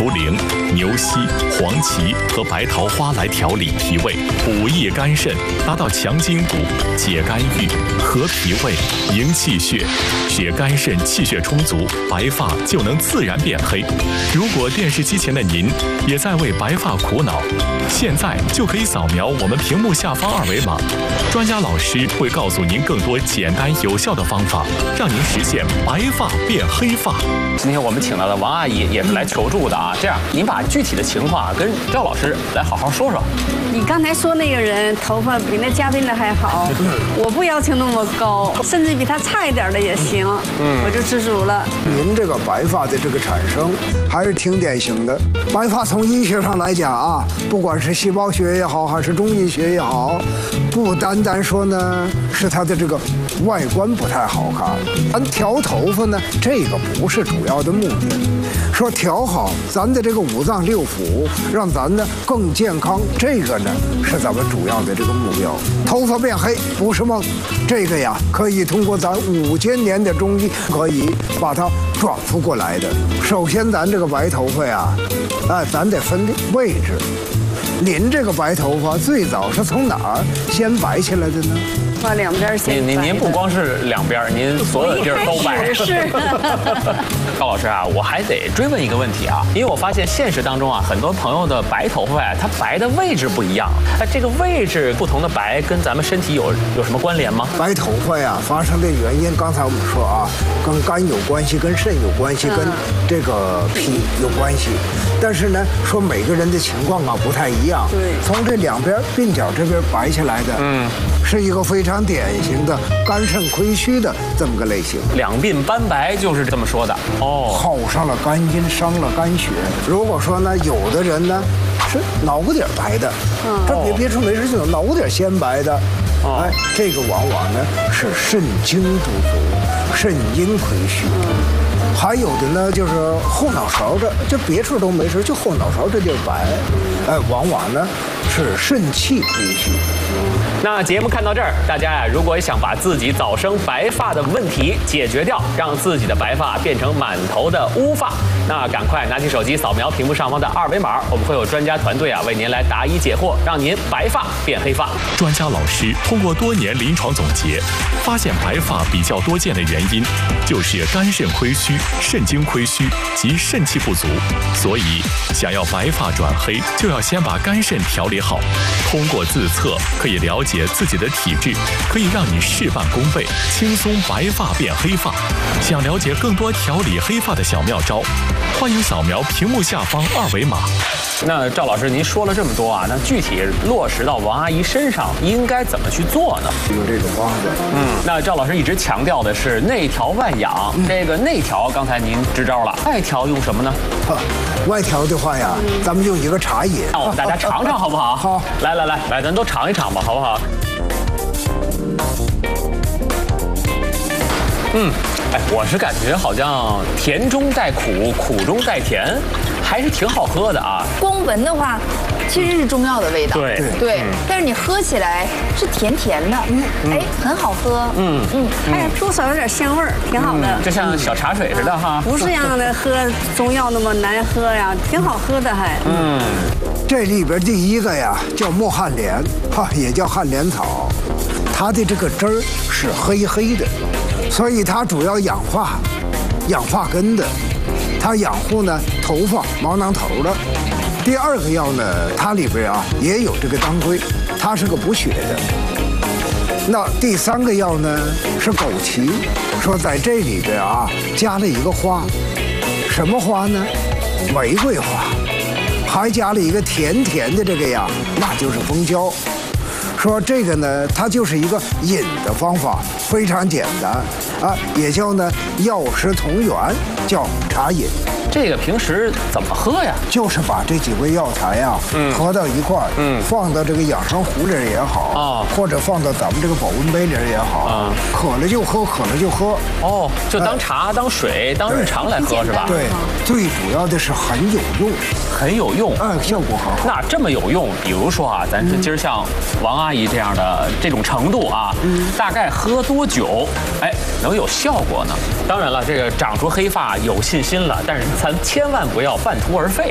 茯苓、牛膝、黄芪和白桃花来调理脾胃，补益肝肾，达到强筋骨、解肝郁、和脾胃、营气血，使肝肾气血充足，白发就能自然变黑。如果电视机前的您也在为白发苦恼，现在就可以扫描我们屏幕下方二维码，专家老师会告诉您更多简单有效的方法，让您实现白发变黑发。 今天我们请到的王阿姨也是来求助的啊。这样，您把具体的情况跟赵老师来好好说说。 你刚才说那个人头发比那嘉宾的还好，我不要求那么高，甚至比他差一点的也行，我就知足了。 您这个白发的这个产生还是挺典型的。白发从医学上来讲啊，不管是细胞学也好，还是中医学也好，不单单说呢是它的这个外观不太好看，咱调头发呢，这个不是主要的目的。说调好咱的这个五脏六腑，让咱呢更健康，这个呢是咱们主要的这个目标。头发变黑不是梦，这个呀可以通过咱5000年的中医可以把它转复过来的。首先咱这个白头发呀，咱得分位置。您这个白头发最早是从哪儿先白起来的呢？ 把两边先白。 您不光是两边，您所有的地儿都白。 是。 高老师啊，我还得追问一个问题啊，因为我发现现实当中啊，很多朋友的白头发呀，它白的位置不一样。这个位置不同的白跟咱们身体有什么关联吗？ 白头发呀发生的原因，刚才我们说啊，跟肝有关系，跟肾有关系，跟这个脾有关系。但是呢，说每个人的情况啊不太一样。 对。从这两边鬓角这边白起来的，是一个非常典型的肝肾亏虚的这么个类型。 两鬓斑白就是这么说的哦， 耗上了肝阴，伤了肝血。如果说呢，有的人呢是脑瓜顶白的，这别处没事就有脑瓜顶先白的，这个往往呢是肾精不足，肾阴亏虚。还有的呢，就是后脑勺这别处都没事，就后脑勺这地儿白，往往呢是肾气亏虚。 那节目看到这儿，大家呀，如果想把自己早生白发的问题解决掉，让自己的白发变成满头的乌发，那赶快拿起手机扫描屏幕上方的二维码，我们会有专家团队啊为您来答疑解惑，让您白发变黑发。 专家老师通过多年临床总结，发现白发比较多见的原因就是肝肾亏虚、肾精亏虚及肾气不足，所以想要白发转黑，就要先把肝肾调理好。通过自测可以了解自己的体质，可以让你事半功倍，轻松白发变黑发。想了解更多调理黑发的小妙招，欢迎扫描屏幕下方二维码。 那赵老师，您说了这么多啊，那具体落实到王阿姨身上应该怎么去做呢？ 有这种方法。 那赵老师一直强调的是内调外养，这个内调刚才您支招了，外调用什么呢？ 外调的话呀，咱们用一个茶饮， 让我们大家尝尝好不好？ 好， 来，咱都尝一尝吧，好不好？我是感觉好像甜中带苦，苦中带甜，还是挺好喝的啊。 光闻的话，其实是中药的味道。 对， 但是你喝起来是甜甜的，很好喝。 还多少有点香味儿，挺好的。 就像小茶水似的哈。 不是让的喝中药那么难喝呀，挺好喝的还。 这里边第一个呀叫墨旱莲，也叫旱莲草，它的这个汁儿是黑黑的，所以它主要养发根的，它养护呢头发毛囊头的。第二个药呢，它里边啊也有这个当归，它是个补血的。那第三个药呢是枸杞，说在这里边啊加了一个花，什么花呢？玫瑰花，还加了一个甜甜的这个呀，那就是蜂胶。说这个呢，它就是一个饮的方法，非常简单啊，也叫呢药食同源，叫茶饮。 这个平时怎么喝呀？ 就是把这几味药材呀，合到一块儿，放到这个养生壶里也好，或者放到咱们这个保温杯里也好，渴了就喝，渴了就喝。 哦，就当茶、当水、当日常来喝是吧？ 对，最主要的是很有用， 很有用， 效果很好。 那这么有用，比如说啊，咱今儿像王阿姨这样的这种程度啊，大概喝多久，能有效果呢？当然了，这个长出黑发有信心了，但是咱千万不要半途而废。